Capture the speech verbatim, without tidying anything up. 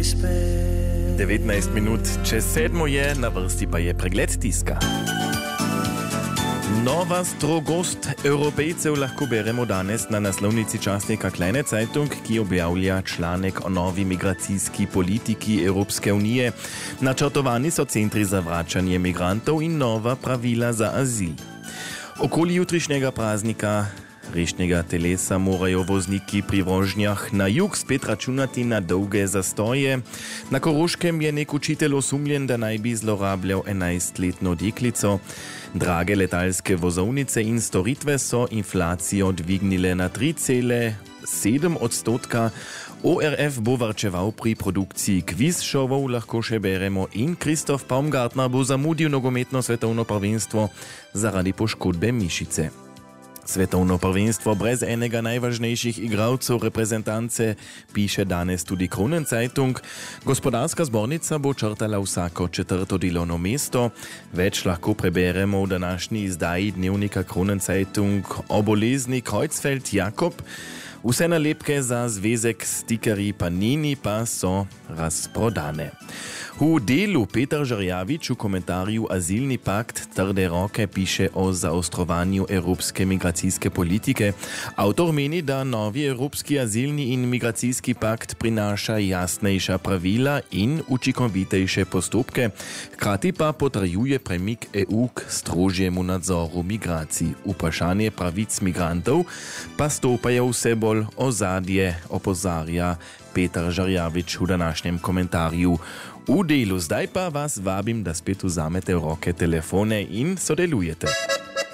devetnajst minut čez sedmo je, na vrsti pa je pregled tiska. Nova strogost Evropejcev lahko beremo danes na naslovnici časnika Kleine Zeitung, ki objavlja članek o novi migracijski politiki Evropske unije. Načrtovani so centri za vračanje migrantov in nova pravila za azil. Okoli jutrišnjega praznika rešnjega telesa morajo vozniki pri vožnjah na jug spet računati na dolge zastoje. Na Koroškem je nek učitelj osumljen, da naj bi zlorabljal enajstletno deklico. Drage letalske vozovnice in storitve so inflacijo dvignile na tri cele sedem odstotka. O R F bo varčeval pri produkciji kviz-šovov, lahko še beremo, in Christoph Baumgartner bo zamudil nogometno svetovno prvenstvo zaradi poškodbe mišice. Svetovno prvenstvo brez enega najvažnejših igralcev reprezentance, piše danes tudi Kronen Zeitung. Gospodarska zbornica bo črtala vsako četrto delovno mesto. Več lahko preberemo v današnji izdaji dnevnika Kronen Zeitung o bolezni Creutzfeldt-Jakob. Vse nalepke za zvezek stikerji Panini pa so razprodane. V delu Petar Žerjavič v komentarju Azilni pakt trde roke piše o zaostrovanju evropske migracijske politike. Avtor meni, da novi evropski azilni in migracijski pakt prinaša jasnejša pravila in učinkovitejše postopke, hkrati pa potrjuje premik E U k strožjemu nadzoru migracij. Vprašanje pravic migrantov pa stopajo vse bolj ozadje, opozarja Petar Žerjavič v današnjem komentarju v delu. Zdaj pa vas vabim, da spet vzamete v roke telefone in sodelujete.